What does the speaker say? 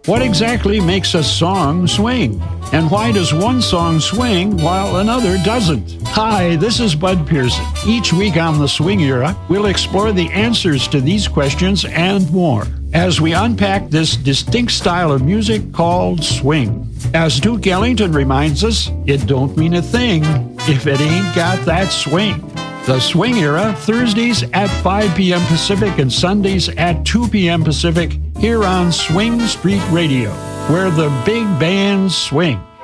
What exactly makes a song swing? And why does one song swing while another doesn't? Hi, this is Bud Pearson. Each week on The Swing Era, we'll explore the answers to these questions and more as we unpack this distinct style of music called swing. As Duke Ellington reminds us, it don't mean a thing if it ain't got that swing. The Swing Era, Thursdays at 5 p.m. Pacific and Sundays at 2 p.m. Pacific, here on Swing Street Radio, where the big bands swing.